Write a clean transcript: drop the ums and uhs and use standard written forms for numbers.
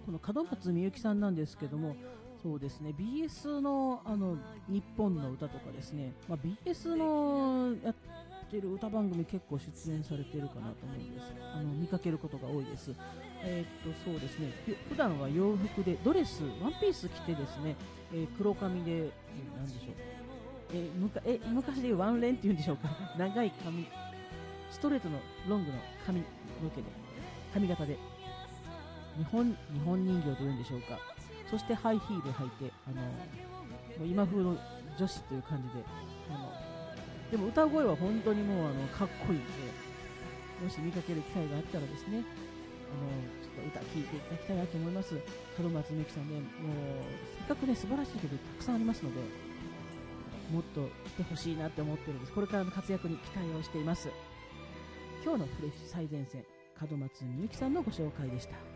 この門松みゆきさんなんですけども、そうですね、BS の日本の歌とかですね、BS のやってる歌番組結構出演されてるかなと思うんです。見かけることが多いです。そうですね、普段は洋服でドレス、ワンピース着てですね、黒髪で、なんでしょう、昔でいうワンレンっていうんでしょうか、長い髪、ストレートのロングの髪の毛で、髪型で、日本人形というんでしょうか。そしてハイヒール履いて、もう今風の女子という感じで、でも歌声は本当にもうかっこいいので、もし見かける機会があったらですね、ちょっと歌聴いていただきたいなと思います。門松みゆきさんね、もうせっかくね素晴らしい曲たくさんありますので、もっと来てほしいなって思ってるんです。これからの活躍に期待をしています。今日のフレッシュ最前線、門松みゆきさんのご紹介でした。